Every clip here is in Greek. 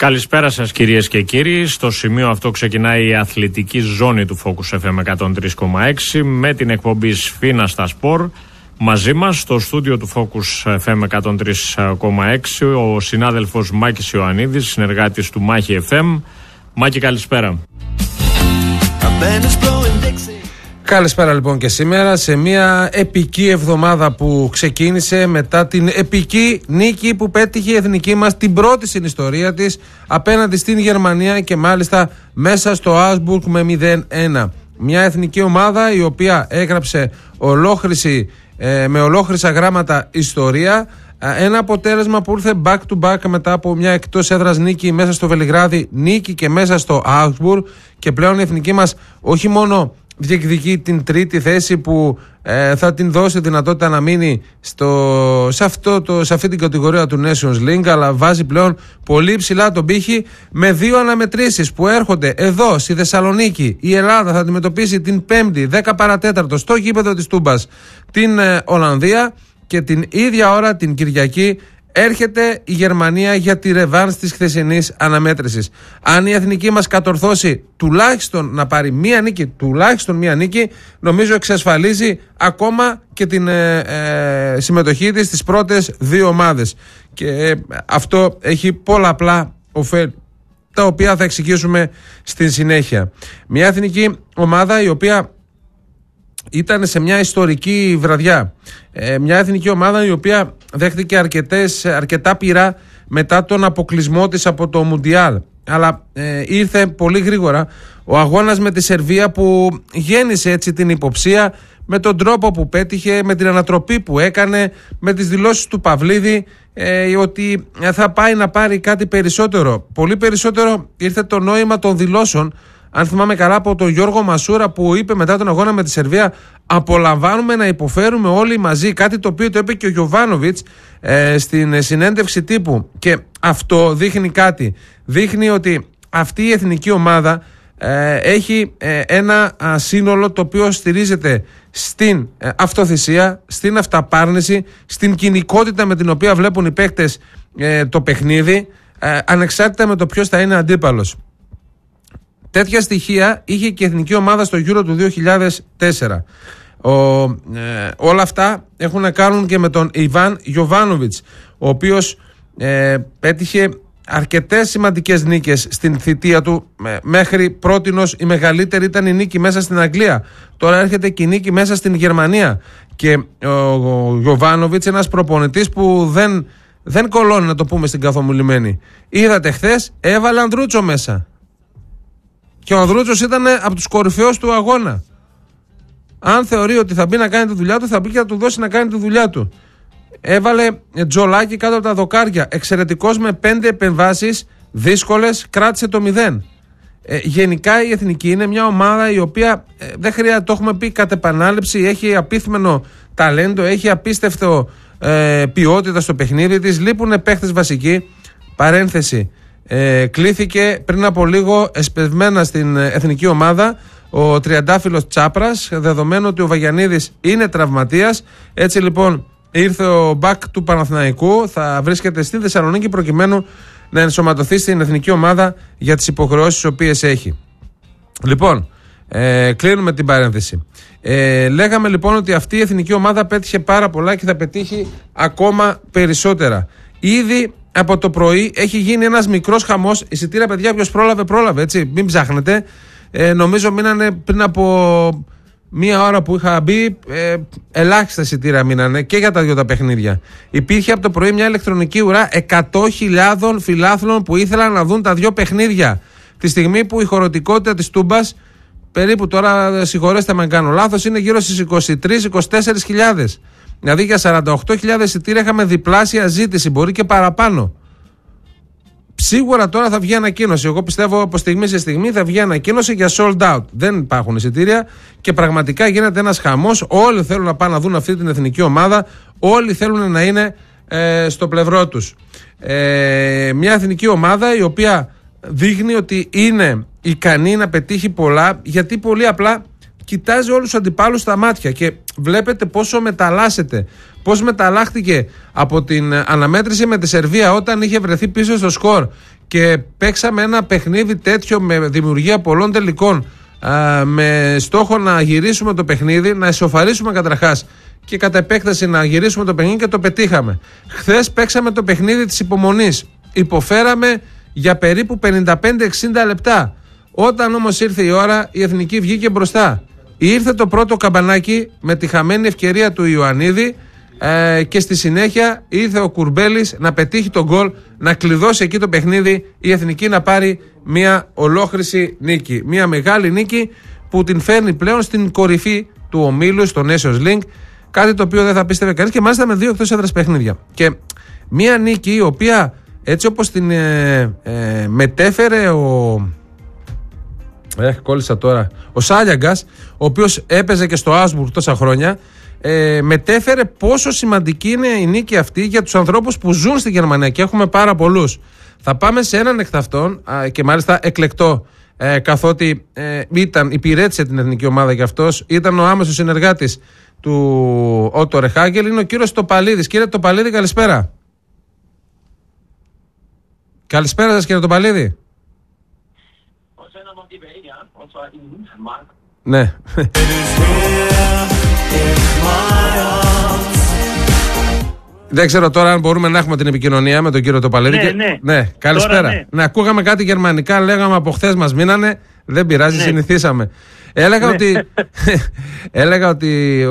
Καλησπέρα σας κυρίες και κύριοι. Στο σημείο αυτό ξεκινάει η αθλητική ζώνη του Focus FM 103,6 με την εκπομπή Σφίνα στα Σπορ. Μαζί μας στο στούντιο του Focus FM 103,6 ο συνάδελφος Μάκης Ιωαννίδης, συνεργάτης του Μάχη FM. Μάκη, καλησπέρα. Καλησπέρα λοιπόν και σήμερα σε μια επική εβδομάδα που ξεκίνησε μετά την επική νίκη που πέτυχε η εθνική μας, την πρώτη στην ιστορία της απέναντι στην Γερμανία και μάλιστα μέσα στο Augsburg με 0-1. Μια εθνική ομάδα η οποία έγραψε με ολόχρυσα γράμματα ιστορία. Ένα αποτέλεσμα που ήρθε back to back μετά από μια εκτός έδρας νίκη μέσα στο Βελιγράδι, νίκη και μέσα στο Augsburg, και πλέον η εθνική μας όχι μόνο διεκδικεί την τρίτη θέση που θα την δώσει δυνατότητα να μείνει σε αυτή την κατηγορία του Nations League, αλλά βάζει πλέον πολύ ψηλά τον πύχη με δύο αναμετρήσεις που έρχονται εδώ στη Θεσσαλονίκη. Η Ελλάδα θα αντιμετωπίσει την 5η 10 παρατέταρτο στο γήπεδο της Τούμπας την Ολλανδία, και την ίδια ώρα την Κυριακή έρχεται η Γερμανία για τη ρεβάνς της χθεσινής αναμέτρησης. Αν η εθνική μας κατορθώσει τουλάχιστον να πάρει μία νίκη, νομίζω εξασφαλίζει ακόμα και την συμμετοχή της στις πρώτες δύο ομάδες. Και αυτό έχει πολλαπλά ωφέλη, τα οποία θα εξηγήσουμε στην συνέχεια. Μια εθνική ομάδα η οποία ήταν σε μια ιστορική βραδιά. Μια εθνική ομάδα η οποία δέχτηκε αρκετά πειρά μετά τον αποκλεισμό της από το Μουντιάλ. Αλλά ήρθε πολύ γρήγορα ο αγώνας με τη Σερβία που γέννησε έτσι την υποψία, με τον τρόπο που πέτυχε, με την ανατροπή που έκανε, με τις δηλώσεις του Παυλίδη ότι θα πάει να πάρει κάτι περισσότερο. Πολύ περισσότερο ήρθε το νόημα των δηλώσεων, αν θυμάμαι καλά, από τον Γιώργο Μασούρα, που είπε μετά τον αγώνα με τη Σερβία: απολαμβάνουμε να υποφέρουμε όλοι μαζί. Κάτι το οποίο το είπε και ο Γιοβάνοβιτς στην συνέντευξη τύπου. Και αυτό δείχνει κάτι. Δείχνει ότι αυτή η εθνική ομάδα έχει ένα σύνολο το οποίο στηρίζεται στην αυτοθυσία, στην αυταπάρνηση, στην κοινικότητα με την οποία βλέπουν οι παίκτες το παιχνίδι, ανεξάρτητα με το ποιος θα είναι αντίπαλος. Τέτοια στοιχεία είχε και η εθνική ομάδα στο Euro του 2004. Όλα αυτά έχουν να κάνουν και με τον Ιβάν Γιοβάνοβιτς, ο οποίος πέτυχε αρκετές σημαντικές νίκες στην θητεία του. Μέχρι πρότινος η μεγαλύτερη ήταν η νίκη μέσα στην Αγγλία. Τώρα έρχεται και η νίκη μέσα στην Γερμανία. Και ο Γιοβάνοβιτς, ένας προπονητής που δεν κολώνει, να το πούμε στην καθομιλημένη. Είδατε χθες, έβαλε Ανδρούτσο μέσα. Και ο Ανδρούτσος ήταν από τους κορυφαίους του αγώνα. Αν θεωρεί ότι θα μπει να κάνει τη δουλειά του, θα μπει και θα του δώσει να κάνει τη δουλειά του. Έβαλε Τζολάκι κάτω από τα δοκάρια. Εξαιρετικός με 5 επεμβάσεις δύσκολες, κράτησε το 0. Γενικά η εθνική είναι μια ομάδα η οποία δεν χρειάζεται, το έχουμε πει κατ' επανάληψη, έχει απίθμενο ταλέντο, έχει απίστευτο ποιότητα στο παιχνίδι της. Λείπουν παίχτες βασικοί. Παρένθεση. Κλήθηκε πριν από λίγο εσπευμένα στην εθνική ομάδα ο τριαντάφυλλος Τσάπρας, δεδομένου ότι ο Βαγιανίδης είναι τραυματίας. Έτσι λοιπόν ήρθε ο μπακ του Παναθηναϊκού, θα βρίσκεται στη Θεσσαλονίκη προκειμένου να ενσωματωθεί στην εθνική ομάδα για τις υποχρεώσεις τις οποίες έχει. Λοιπόν, κλείνουμε την παρένθεση. Λέγαμε λοιπόν ότι αυτή η εθνική ομάδα πέτυχε πάρα πολλά και θα πετύχει ακόμα περισσότερα. Ήδη από το πρωί έχει γίνει ένας μικρός χαμός. Εισιτήρια, παιδιά, ποιος πρόλαβε, έτσι, μην ψάχνετε. Νομίζω μείνανε πριν από μία ώρα που είχα μπει, ελάχιστα εισιτήρια μείνανε και για τα δύο τα παιχνίδια. Υπήρχε από το πρωί μια ηλεκτρονική ουρά 100.000 φιλάθλων που ήθελαν να δουν τα δύο παιχνίδια. Τη στιγμή που η χωρητικότητα της Τούμπας, περίπου, τώρα συγχωρέστε με αν κάνω λάθος, είναι γύρω στις 23-24.000. Δηλαδή για 48.000 εισιτήρια είχαμε διπλάσια ζήτηση, μπορεί και παραπάνω. Σίγουρα τώρα θα βγει ανακοίνωση. Εγώ πιστεύω από στιγμή σε στιγμή θα βγει ανακοίνωση για sold out. Δεν υπάρχουν εισιτήρια και πραγματικά γίνεται ένας χαμός. Όλοι θέλουν να πάνε να δουν αυτή την εθνική ομάδα. Όλοι θέλουν να είναι στο πλευρό τους. Μια εθνική ομάδα η οποία δείχνει ότι είναι ικανή να πετύχει πολλά, γιατί πολύ απλά κοιτάζει όλους τους αντιπάλους στα μάτια και βλέπετε πόσο μεταλλάσσεται. Πώς μεταλλάχτηκε από την αναμέτρηση με τη Σερβία όταν είχε βρεθεί πίσω στο σκορ και παίξαμε ένα παιχνίδι τέτοιο με δημιουργία πολλών τελικών, με στόχο να γυρίσουμε το παιχνίδι, να ισοφαρίσουμε καταρχάς και κατά επέκταση να γυρίσουμε το παιχνίδι, και το πετύχαμε. Χθες παίξαμε το παιχνίδι της υπομονής. Υποφέραμε για περίπου 55-60 λεπτά. Όταν όμως ήρθε η ώρα, η Εθνική βγήκε μπροστά. Ήρθε το πρώτο καμπανάκι με τη χαμένη ευκαιρία του Ιωαννίδη, και στη συνέχεια ήρθε ο Κουρμπέλης να πετύχει τον γκολ, να κλειδώσει εκεί το παιχνίδι, η Εθνική να πάρει μια ολόχρηση νίκη. Μια μεγάλη νίκη που την φέρνει πλέον στην κορυφή του ομίλου, στο Nations League. Κάτι το οποίο δεν θα πίστευε κανείς, και μάλιστα με 2 εκτός έδρας παιχνίδια. Και μια νίκη η οποία, έτσι όπως την μετέφερε κόλλησα τώρα, ο Σάλιαγκας, ο οποίος έπαιζε και στο Άσμπουργκ τόσα χρόνια, μετέφερε πόσο σημαντική είναι η νίκη αυτή για τους ανθρώπους που ζουν στη Γερμανία, και έχουμε πάρα πολλούς. Θα πάμε σε έναν εκ αυτών, και μάλιστα εκλεκτό, καθότι υπηρέτησε την εθνική ομάδα και αυτός, ήταν ο άμεσος συνεργάτης του Ότο Ρεχάγκελ, είναι ο κύριος Τοπαλίδης. Κύριε Τοπαλίδη, καλησπέρα. Καλησπέρα σας, κύριε Τοπαλίδη. Ναι. Δεν ξέρω τώρα αν μπορούμε να έχουμε την επικοινωνία με τον κύριο Τοπαλίδη. Ναι, καλησπέρα. Τώρα, ναι. Ακούγαμε κάτι γερμανικά, λέγαμε από χθες μας μείνανε. Δεν πειράζει, συνηθίσαμε. Έλεγα ότι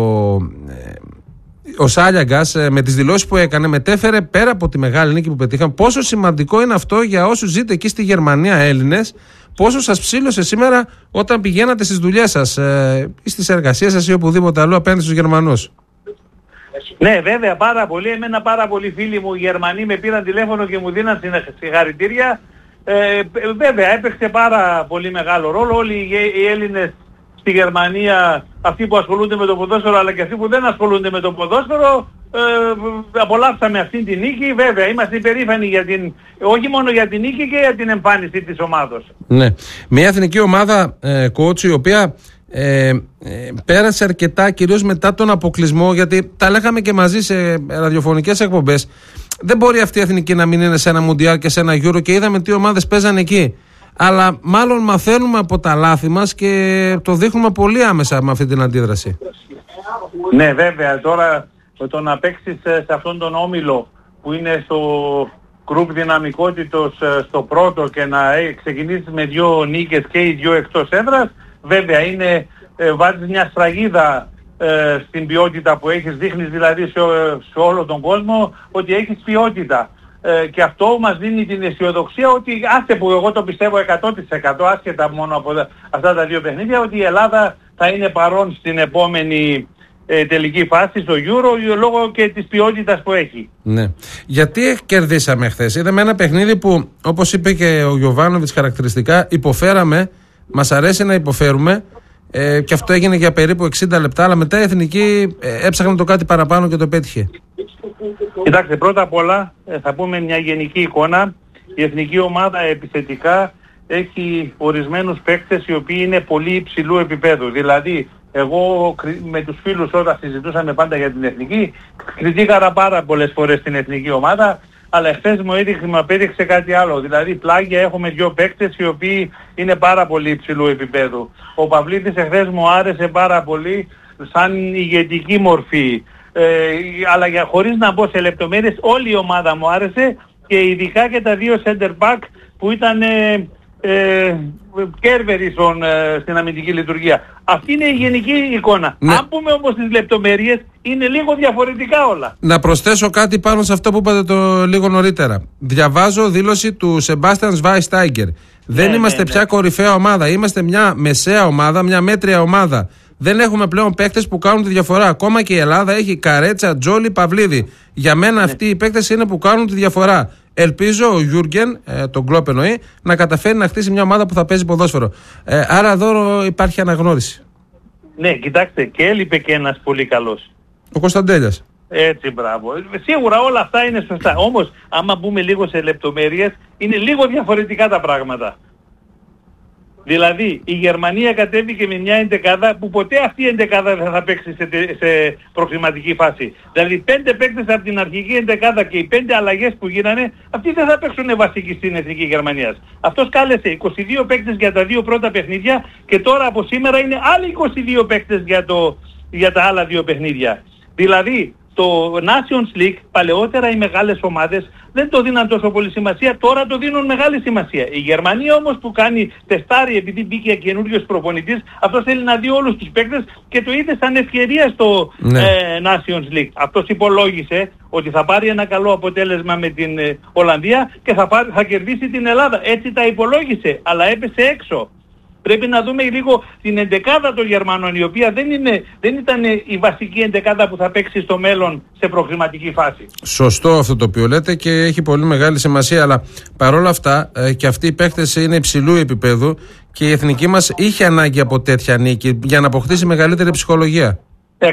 ο Σάλιαγκας με τις δηλώσεις που έκανε μετέφερε, πέρα από τη μεγάλη νίκη που πετύχαμε, πόσο σημαντικό είναι αυτό για όσους ζείτε εκεί στη Γερμανία, Έλληνες, πόσο σας ψήλωσε σήμερα όταν πηγαίνατε στις δουλειές σας ή στις εργασίες σας ή οπουδήποτε αλλού απέναντι στους Γερμανούς. Ναι, βέβαια, πάρα πολύ. Εμένα πάρα πολλοί φίλοι μου Γερμανοί με πήραν τηλέφωνο και μου δίναν συγχαρητήρια. Βέβαια, έπαιξε πάρα πολύ μεγάλο ρόλο. Όλοι οι Έλληνες στη Γερμανία, αυτοί που ασχολούνται με το ποδόσφαιρο αλλά και αυτοί που δεν ασχολούνται με το ποδόσφαιρο, απολαύσαμε αυτή την νίκη. Βέβαια, είμαστε υπερήφανοι όχι μόνο για την νίκη και για την εμφάνιση της ομάδος. Ναι. Μια εθνική ομάδα, coach, η οποία πέρασε αρκετά, κυρίως μετά τον αποκλεισμό, γιατί τα λέγαμε και μαζί σε ραδιοφωνικές εκπομπές. Δεν μπορεί αυτή η εθνική να μην είναι σε ένα Μουντιάλ και σε ένα Euro, και είδαμε τι ομάδες παίζανε εκεί. Αλλά μάλλον μαθαίνουμε από τα λάθη μας και το δείχνουμε πολύ άμεσα με αυτή την αντίδραση. Ναι, βέβαια. Τώρα το να παίξεις σε αυτόν τον όμιλο που είναι στο γκρουπ δυναμικότητος στο πρώτο και να ξεκινήσεις με 2 νίκες και οι 2 εκτός έδρας, βέβαια βάζεις μια σφραγίδα στην ποιότητα που έχεις, δείχνεις δηλαδή σε όλο τον κόσμο ότι έχεις ποιότητα. Και αυτό μας δίνει την αισιοδοξία ότι, άστε που εγώ το πιστεύω 100%, άσχετα μόνο από αυτά τα 2 παιχνίδια, ότι η Ελλάδα θα είναι παρόν στην επόμενη τελική φάση στο Euro, λόγω και της ποιότητας που έχει. Ναι. Γιατί κερδίσαμε χθες? Είδαμε ένα παιχνίδι που, όπως είπε και ο Γιοβάνοβιτς χαρακτηριστικά, υποφέραμε, μας αρέσει να υποφέρουμε, και αυτό έγινε για περίπου 60 λεπτά, αλλά μετά η εθνική έψαχνε το κάτι παραπάνω και το πέτυχε. Κοιτάξτε, πρώτα απ' όλα θα πούμε μια γενική εικόνα. Η εθνική ομάδα επιθετικά έχει ορισμένους παίκτες οι οποίοι είναι πολύ υψηλού επίπεδου. Δηλαδή, εγώ με τους φίλους όταν συζητούσαμε πάντα για την εθνική, κριτήκαρα πάρα πολλές φορές την εθνική ομάδα, αλλά χθες μου απέδειξε κάτι άλλο. Δηλαδή, πλάγια έχουμε 2 παίκτες οι οποίοι είναι πάρα πολύ υψηλού επίπεδου. Ο Παυλίδης χθες μου άρεσε πάρα πολύ σαν ηγετική μορφή. Αλλά χωρίς να μπω σε λεπτομέρειες, όλη η ομάδα μου άρεσε, και ειδικά και τα 2 center back που ήταν Κέρβερίσον στην αμυντική λειτουργία. Αυτή είναι η γενική εικόνα. Ναι. Αν πούμε όμως τις λεπτομέρειες, είναι λίγο διαφορετικά όλα. Να προσθέσω κάτι πάνω σε αυτό που είπατε λίγο νωρίτερα. Διαβάζω δήλωση του Σεμπάστιαν Σβάιστάιγκερ. Δεν είμαστε πια κορυφαία ομάδα. Είμαστε μια μεσαία ομάδα, μια μέτρια ομάδα. Δεν έχουμε πλέον παίκτες που κάνουν τη διαφορά. Ακόμα και η Ελλάδα έχει Καρέτσα, Τζόλι, Παυλίδη. Για μένα αυτοί οι παίκτες είναι που κάνουν τη διαφορά. Ελπίζω ο Γιούργεν, τον Κλόπ εννοεί, να καταφέρει να χτίσει μια ομάδα που θα παίζει ποδόσφαιρο. Άρα εδώ υπάρχει αναγνώριση. Ναι, κοιτάξτε, και έλειπε και ένας πολύ καλός. Ο Κωνσταντέλιας. Έτσι, μπράβο. Σίγουρα όλα αυτά είναι σωστά. Όμως, άμα μπούμε λίγο σε λεπτομέρειες, είναι λίγο διαφορετικά τα πράγματα. Δηλαδή η Γερμανία κατέβηκε με μια εντεκάδα που ποτέ αυτή η εντεκάδα δεν θα παίξει σε προκριματική φάση. Δηλαδή 5 παίκτες από την αρχική εντεκάδα και οι 5 αλλαγές που γίνανε, αυτοί δεν θα παίξουν βασικοί στην Εθνική Γερμανίας. Αυτός κάλεσε 22 παίκτες για τα 2 πρώτα παιχνίδια και τώρα από σήμερα είναι άλλοι 22 παίκτες για τα άλλα 2 παιχνίδια. Δηλαδή το Nations League παλαιότερα οι μεγάλες ομάδες δεν το δίναν τόσο πολύ σημασία, τώρα το δίνουν μεγάλη σημασία. Η Γερμανία όμως που κάνει τεστάρι επειδή μπήκε καινούριος προπονητής, αυτός θέλει να δει όλους τους παίκτες και το είδε σαν ευκαιρία στο Nations League. Αυτός υπολόγισε ότι θα πάρει ένα καλό αποτέλεσμα με την Ολλανδία και θα κερδίσει την Ελλάδα. Έτσι τα υπολόγισε, αλλά έπεσε έξω. Πρέπει να δούμε λίγο την εντεκάδα των Γερμανών, η οποία δεν ήταν η βασική εντεκάδα που θα παίξει στο μέλλον σε προκριματική φάση. Σωστό αυτό το οποίο λέτε και έχει πολύ μεγάλη σημασία, αλλά παρόλα αυτά και αυτοί οι παίχτες είναι υψηλού επίπεδου και η εθνική μας είχε ανάγκη από τέτοια νίκη για να αποκτήσει μεγαλύτερη ψυχολογία. 100%.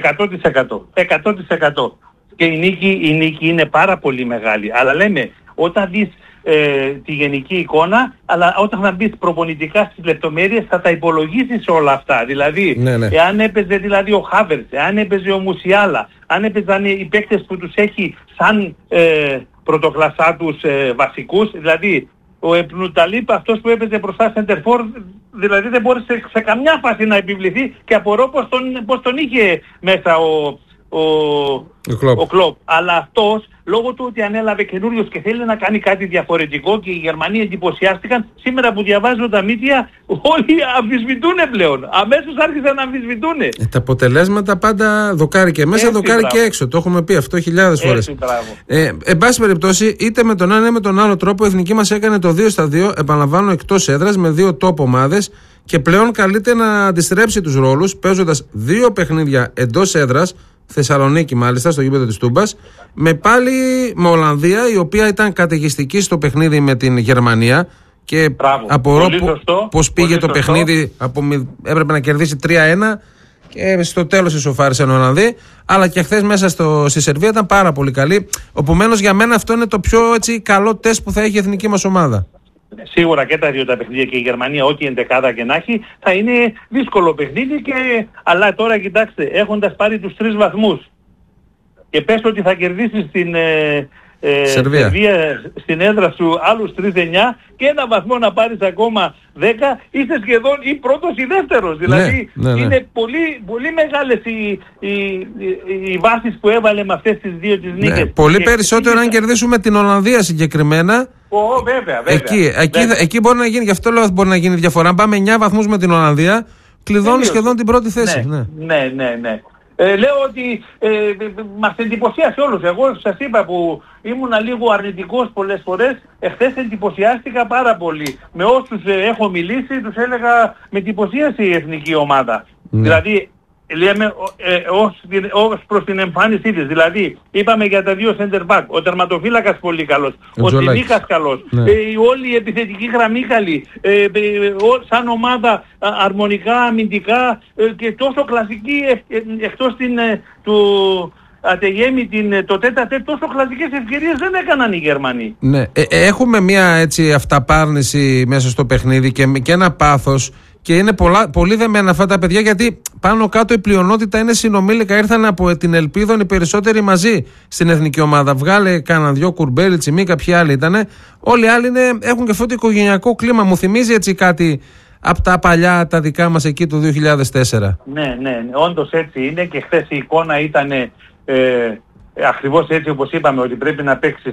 Και η νίκη είναι πάρα πολύ μεγάλη. Αλλά λέμε, όταν δεις τη γενική εικόνα, αλλά όταν θα μπεις προπονητικά στις λεπτομέρειες θα τα υπολογίσεις όλα αυτά. Δηλαδή, εάν έπαιζε ο Χάβερτς, εάν έπαιζε ο Μουσιάλα, αν έπαιζαν οι παίκτες που τους έχει σαν πρωτοκλασσά τους βασικούς, δηλαδή ο Επνουταλίπ, αυτός που έπαιζε μπροστά σεντερφόρ, δηλαδή δεν μπόρεσε σε καμιά φάση να επιβληθεί και απορώ πως τον είχε μέσα ο Κλοπ. Αλλά αυτός, λόγω του ότι ανέλαβε καινούριος και θέλει να κάνει κάτι διαφορετικό και οι Γερμανοί εντυπωσιάστηκαν, σήμερα που διαβάζω τα μύτια όλοι αμφισβητούν πλέον. Αμέσως άρχισαν να αμφισβητούν. Τα αποτελέσματα πάντα δοκάρι και μέσα, δοκάρι και έξω. Το έχουμε πει αυτό χιλιάδες φορές. Εν πάση περιπτώσει, είτε με τον ένα είτε με τον άλλο τρόπο, η εθνική μας έκανε το 2-2, επαναλαμβάνω, εκτός έδρας με 2 top ομάδες και πλέον καλείται να αντιστρέψει τους ρόλους παίζοντας 2 παιχνίδια εντός έδρας. Θεσσαλονίκη μάλιστα, στο γήπεδο της Τούμπας, με Ολλανδία, η οποία ήταν καταιγιστική στο παιχνίδι με την Γερμανία και απορώ πως πήγε το παιχνίδι, έπρεπε να κερδίσει 3-1 και στο τέλος ισοφάρισαν οι Ολλανδοί, αλλά και χθες μέσα στη Σερβία ήταν πάρα πολύ καλή. Επομένως για μένα αυτό είναι το πιο καλό τεστ που θα έχει η εθνική μας ομάδα. Σίγουρα και τα 2 τα παιχνίδια και η Γερμανία ό,τι εντεκάδα και να έχει θα είναι δύσκολο παιχνίδι αλλά τώρα κοιτάξτε, έχοντας πάρει τους 3 βαθμούς και πες ότι θα κερδίσεις την Σερβία στην έδρα σου άλλους 3-9 και ένα βαθμό να πάρεις ακόμα 10, είσαι σχεδόν ή πρώτος ή δεύτερος. Δηλαδή είναι πολύ, πολύ μεγάλες οι βάσεις που έβαλε με αυτές τις 2 τις νίκες. Πολύ περισσότερο αν κερδίσουμε την Ολλανδία συγκεκριμένα. Βέβαια. Εκεί μπορεί να γίνει, γι' αυτό λέω ότι μπορεί να γίνει διαφορά. Αν πάμε 9 βαθμούς με την Ολλανδία, κλειδώνει σχεδόν την πρώτη θέση. Ναι. Λέω ότι μας εντυπωσίασε όλους. Εγώ σας είπα που ήμουν λίγο αρνητικός πολλές φορές, εχθές εντυπωσιάστηκα πάρα πολύ. Με όσους έχω μιλήσει τους έλεγα με εντυπωσίασε η εθνική ομάδα. Δηλαδή λέμε ως προς την εμφάνισή της. Δηλαδή είπαμε για τα 2 center back, ο τερματοφύλακας πολύ καλός, ο Τιμίκας καλός, όλη η επιθετική γραμμή καλή, σαν ομάδα αρμονικά, αμυντικά και τόσο κλασική εκτός του Ατεγέμι το τέτα-τέτ, τόσο κλασικές ευκαιρίες δεν έκαναν οι Γερμανοί. Ναι. Έχουμε μια έτσι αυταπάρνηση μέσα στο παιχνίδι και ένα πάθος. Και είναι πολύ δεμένα αυτά τα παιδιά, γιατί πάνω κάτω η πλειονότητα είναι συνομήλικα. Ήρθαν από την Ελπίδων οι περισσότεροι μαζί στην εθνική ομάδα. Βγάλε κάναν 2 Κουρμπέλη, Τσιμί, κάποιοι άλλοι ήταν. Όλοι οι άλλοι έχουν και αυτό το οικογενειακό κλίμα. Μου θυμίζει έτσι κάτι από τα παλιά τα δικά μας εκεί του 2004. Ναι, όντως έτσι είναι και χθες η εικόνα ήταν ακριβώς έτσι όπως είπαμε, ότι πρέπει να παίξεις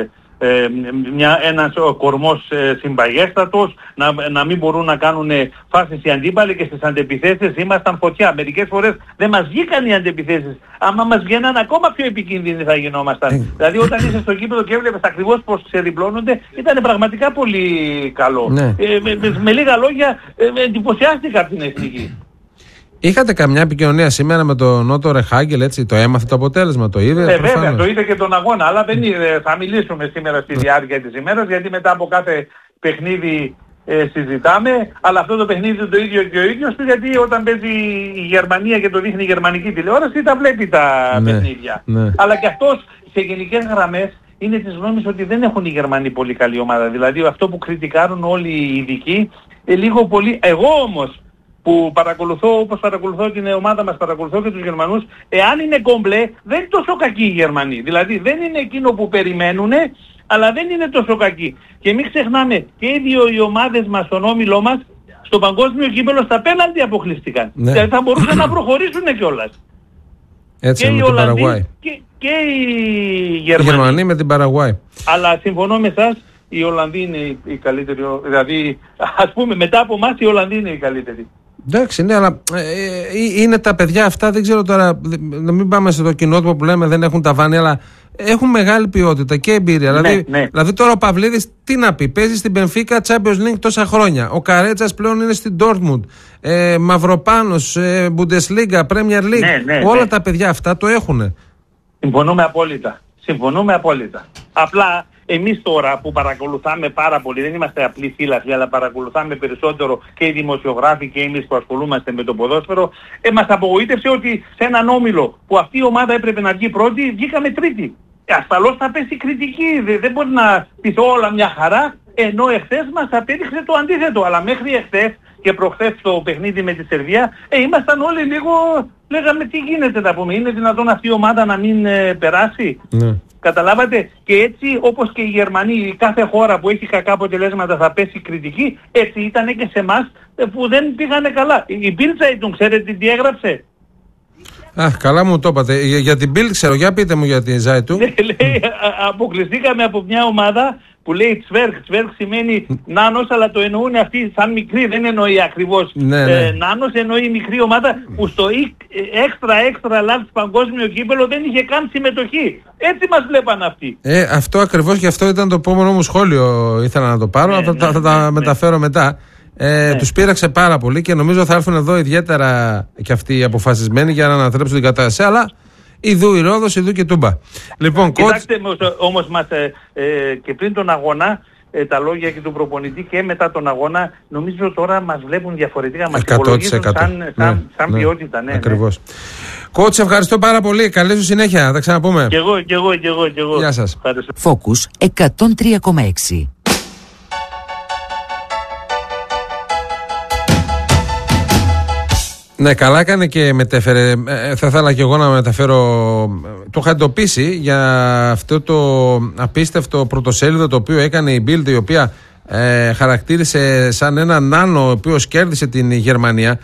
ένας κορμός συμπαγέστατος, να μην μπορούν να κάνουν φάσεις οι αντίπαλοι και στις αντεπιθέσεις ήμασταν φωτιά. Μερικές φορές δεν μας βγήκαν οι αντεπιθέσεις. Άμα μας βγαίναν ακόμα πιο επικίνδυνοι θα γινόμασταν. Δηλαδή όταν είσαι στο γήπεδο και έβλεπες ακριβώς πως ξεδιπλώνονται, ήταν πραγματικά πολύ καλό. Με λίγα λόγια εντυπωσιάστηκα από την εθνική. Είχατε καμιά επικοινωνία σήμερα με τον Νότο Ρεχάγκελ, έτσι, το έμαθε το αποτέλεσμα, το είδε? Βέβαια, το είδε και τον αγώνα, αλλά δεν θα μιλήσουμε σήμερα στη διάρκεια της ημέρας, γιατί μετά από κάθε παιχνίδι συζητάμε, αλλά αυτό το παιχνίδι το ίδιο και ο ίδιος του, γιατί όταν παίζει η Γερμανία και το δείχνει η γερμανική τηλεόραση, τα βλέπει τα παιχνίδια. Αλλά και αυτός σε γενικές γραμμές είναι της γνώμης ότι δεν έχουν οι Γερμανοί πολύ καλή ομάδα. Δηλαδή αυτό που κριτικάρουν όλοι οι ειδικοί, λίγο πολύ. Εγώ όμως που παρακολουθώ, όπως παρακολουθώ την ομάδα μας, παρακολουθώ και τους Γερμανούς, εάν είναι κομπλέ, δεν είναι τόσο κακοί οι Γερμανοί. Δηλαδή δεν είναι εκείνο που περιμένουνε, αλλά δεν είναι τόσο κακοί. Και μην ξεχνάμε, και οι δύο οι ομάδες μας, στον όμιλό μας, στο παγκόσμιο κύπελλο στα πέναλτι αποκλειστήκαν. Ναι. Δηλαδή θα μπορούσαν να προχωρήσουν κιόλας. Έτσι, και με οι την Παραγουάη. Και οι Γερμανοί. Οι Γερμανοί με την Παραγουάη. Αλλά συμφωνώ με εσάς, οι Ολλανδοί είναι οι καλύτεροι. Δηλαδή, ας πούμε, μετά από εμάς οι Ολλανδοί είναι οι καλύτεροι. Εντάξει, ναι, αλλά είναι τα παιδιά αυτά, δεν ξέρω τώρα, να μην πάμε στο κοινότυπο που λέμε δεν έχουν ταβάνι, αλλά έχουν μεγάλη ποιότητα και εμπειρία. Ναι, δηλαδή τώρα ο Παυλίδης τι να πει, παίζει στην Μπενφίκα Champions League τόσα χρόνια. Ο Καρέτσας πλέον είναι στην Dortmund. Μαυροπάνος, Bundesliga, Premier League. Όλα τα παιδιά αυτά το έχουν. Συμφωνούμε απόλυτα. Απλά εμείς τώρα που παρακολουθάμε πάρα πολύ, δεν είμαστε απλοί φύλαθλοι, αλλά παρακολουθάμε περισσότερο και οι δημοσιογράφοι και εμείς που ασχολούμαστε με το ποδόσφαιρο, μας απογοήτευσε ότι σε έναν όμιλο που αυτή η ομάδα έπρεπε να βγει πρώτη, βγήκαμε τρίτη. Ασφαλώς θα πέσει κριτική, δεν μπορεί να πεις όλα μια χαρά, ενώ εχθές μας απέδειξε το αντίθετο. Αλλά μέχρι εχθές και προχθές το παιχνίδι με τη Σερβία, ήμασταν όλοι λίγο, λέγαμε τι γίνεται να πούμε, είναι δυνατόν αυτή η ομάδα να μην περάσει. Ναι. Καταλάβατε, και έτσι όπως και οι Γερμανοί, κάθε χώρα που έχει κακά αποτελέσματα θα πέσει κριτική, έτσι ήταν και σε εμάς που δεν πήγανε καλά. Η Bild Zeitung, ξέρετε τι έγραψε? Καλά μου το είπατε. Για την Bild ξέρω, για πείτε μου για την Zeitung. Λέει, αποκλειστήκαμε από μια ομάδα που λέει Zwerg σημαίνει νάνος, αλλά το εννοούν αυτοί σαν μικρή, δεν εννοεί ακριβώς νάνος, εννοεί μικρή ομάδα που στο extra large παγκόσμιο κύπελλο δεν είχε καν συμμετοχή. Έτσι μας βλέπαν αυτοί. Αυτό ακριβώς, και αυτό ήταν το επόμενο μου σχόλιο, ήθελα να το πάρω, θα τα μεταφέρω μετά. Τους πείραξε πάρα πολύ και νομίζω θα έρθουν εδώ ιδιαίτερα και αυτοί οι αποφασισμένοι για να ανατρέψουν την κατάσταση, αλλά ιδού η Ρόδος, ιδού και Τούμπα. Λοιπόν, κοιτάξτε όμως μας και πριν τον αγώνα, τα λόγια και του προπονητή και μετά τον αγώνα, νομίζω τώρα μας βλέπουν διαφορετικά, μας υπολογίζουν σαν ποιότητα. Ναι, ακριβώς. Κότς, ευχαριστώ πάρα πολύ. Καλή σου συνέχεια. Θα ξαναπούμε. Κι εγώ. Γεια σας. Focus 103,6. Ναι, καλά έκανε και μετέφερε. Θα ήθελα και εγώ να μεταφέρω. Το είχα εντοπίσει για αυτό το απίστευτο πρωτοσέλιδο το οποίο έκανε η Bild, η οποία χαρακτήρισε σαν ένα νάνο ο οποίος κέρδισε την Γερμανία.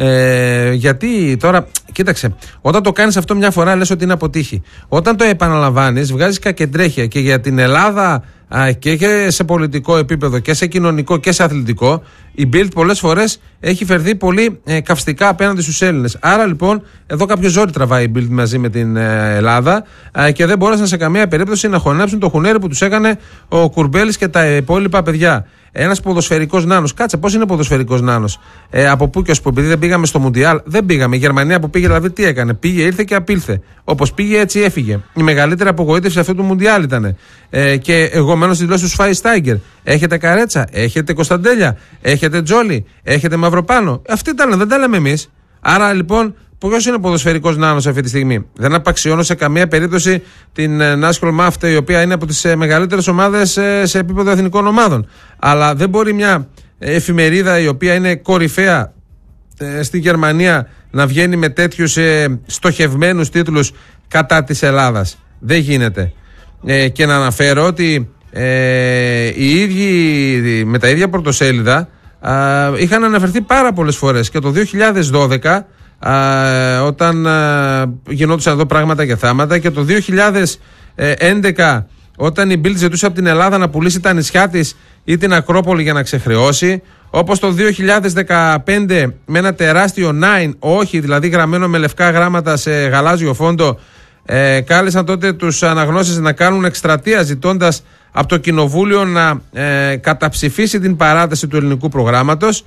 Γιατί τώρα, κοίταξε, όταν το κάνεις αυτό μια φορά λες ότι είναι αποτύχει. Όταν το επαναλαμβάνεις, βγάζεις κακεντρέχεια, και για την Ελλάδα και σε πολιτικό επίπεδο και σε κοινωνικό και σε αθλητικό, η Bild πολλές φορές έχει φερθεί πολύ καυστικά απέναντι στους Έλληνες. Άρα λοιπόν εδώ κάποιο ζόρι τραβάει η Bild μαζί με την Ελλάδα και δεν μπόρεσαν σε καμία περίπτωση να χωνέψουν το χουνέρι που τους έκανε ο Κουρμπέλης και τα υπόλοιπα παιδιά. Ένας ποδοσφαιρικός νάνος. Κάτσε, πώς είναι ποδοσφαιρικός νάνος? Από πού και ως πού? Επειδή δεν πήγαμε στο Μουντιάλ, δεν πήγαμε. Η Γερμανία που πήγε, δηλαδή, τι έκανε? Πήγε, ήρθε και απήλθε. Όπως πήγε, έτσι έφυγε. Η μεγαλύτερη απογοήτευση αυτού του Μουντιάλ ήταν. Και εγώ μένω στη δηλώση του Σφάιστάιγκερ. Έχετε Καρέτσα, έχετε Κωνσταντέλια, έχετε Τζόλι, έχετε Μαυροπάνο. Αυτοί ήταν, δεν τα λέμε εμείς. Άρα λοιπόν, ποιος είναι ποδοσφαιρικός νάνος αυτή τη στιγμή? Δεν απαξιώνω σε καμία περίπτωση την Νάσκολ Μάφτε, η οποία είναι από τις μεγαλύτερες ομάδες σε επίπεδο εθνικών ομάδων. Αλλά δεν μπορεί μια εφημερίδα η οποία είναι κορυφαία στη Γερμανία να βγαίνει με τέτοιους στοχευμένους τίτλους κατά της Ελλάδας. Δεν γίνεται. Και να αναφέρω ότι οι ίδιοι με τα ίδια πρωτοσέλιδα είχαν αναφερθεί πάρα πολλές φορές και το 2012 όταν γινόντουσαν εδώ πράγματα και θάματα, και το 2011 όταν η Bild ζητούσε από την Ελλάδα να πουλήσει τα νησιά της ή την Ακρόπολη για να ξεχρεώσει, όπως το 2015 με ένα τεράστιο 9, όχι δηλαδή γραμμένο με λευκά γράμματα σε γαλάζιο φόντο, κάλεσαν τότε τους αναγνώστες να κάνουν εκστρατεία ζητώντας από το Κοινοβούλιο να καταψηφίσει την παράταση του ελληνικού προγράμματος.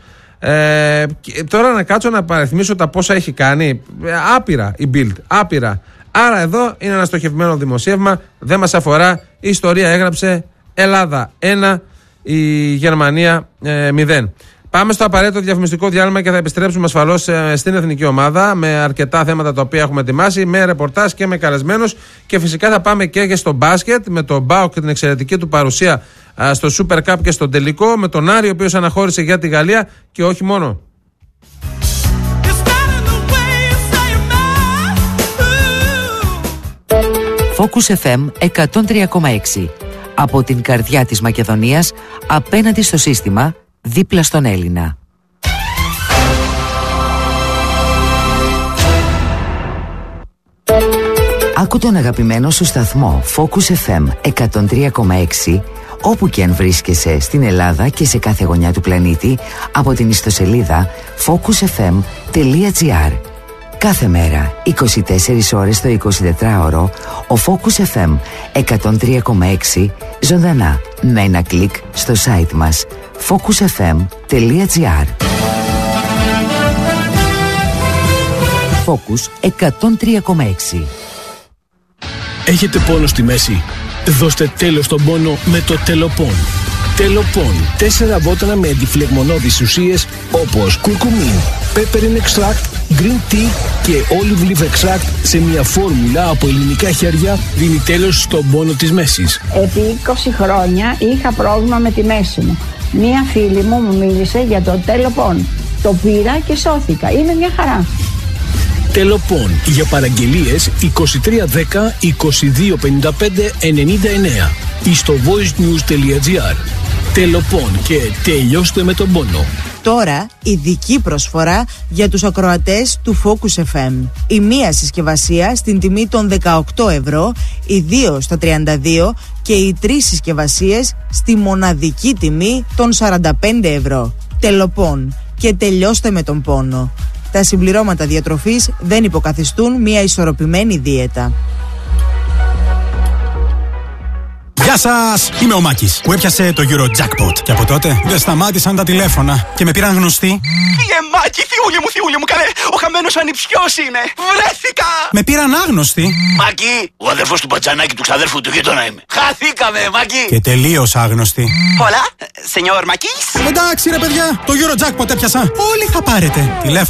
Τώρα να κάτσω να παριθμίσω τα πόσα έχει κάνει. Άπειρα η Bild, άπειρα. Άρα εδώ είναι ένα στοχευμένο δημοσίευμα, δεν μας αφορά. Η ιστορία έγραψε Ελλάδα 1, η Γερμανία 0. Πάμε στο απαραίτητο διαφημιστικό διάλειμμα και θα επιστρέψουμε ασφαλώς στην εθνική ομάδα με αρκετά θέματα τα οποία έχουμε ετοιμάσει, με ρεπορτάζ και με καλεσμένους. Και φυσικά θα πάμε και στο μπάσκετ με τον ΠΑΟΚ και την εξαιρετική του παρουσία στο Super Cup και στον τελικό, με τον Άρη ο οποίος αναχώρησε για τη Γαλλία και όχι μόνο. Focus FM 103,6. Από την καρδιά της Μακεδονίας, απέναντι στο σύστημα, δίπλα στον Έλληνα. Άκου τον αγαπημένο σου σταθμό Focus FM 103,6 όπου και αν βρίσκεσαι στην Ελλάδα και σε κάθε γωνιά του πλανήτη από την ιστοσελίδα focusfm.gr. Κάθε μέρα, 24 ώρες το 24ωρο, ο Focus FM 103,6 ζωντανά με ένα κλικ στο site μας focusfm.gr. Focus 103,6. Έχετε πόνο στη μέση? Δώστε τέλος στον πόνο με το Τελοπών. Τελοπών. 4 βότανα με αντιφλεγμονώδεις ουσίες όπως κουρκουμίν, peppermint extract, green tea και olive leaf extract σε μια φόρμουλα από ελληνικά χέρια δίνει τέλος στον πόνο της μέσης. Επί 20 χρόνια είχα πρόβλημα με τη μέση μου. Μία φίλη μου μίλησε για το Τελοπών. Το πήρα και σώθηκα. Είναι μια χαρά. Τελοπών. Για παραγγελίες 2310 2255 99 ή στο voicenews.gr. Τελοπών και τελειώστε με τον πόνο. Τώρα ειδική προσφορά για τους ακροατές του Focus FM. Η μία συσκευασία στην τιμή των 18 ευρώ, οι 2 στα 32 και οι 3 συσκευασίες στη μοναδική τιμή των 45 ευρώ. Τελοπών και τελειώστε με τον πόνο. Τα συμπληρώματα διατροφής δεν υποκαθιστούν μια ισορροπημένη δίαιτα. Γεια σας! Είμαι ο Μάκης που έπιασε το Eurojackpot. Και από τότε δεν σταμάτησαν τα τηλέφωνα και με πήραν γνωστοί. Φύγε Μάκη, θειούλη μου, καλέ! Ο χαμένος ανιψιός είναι! Βρέθηκα! Με πήραν άγνωστοι. Μάκη, ο αδερφός του μπατζανάκι του ξαδέρφου του γείτονα είμαι. Χαθήκαμε, Μάκη! Και τελείως άγνωστοι. Hola, señor Μάκης. Εντάξει ρε παιδιά, το Eurojackpot έπιασα. Όλοι θα πάρετε. Τηλέφωνο.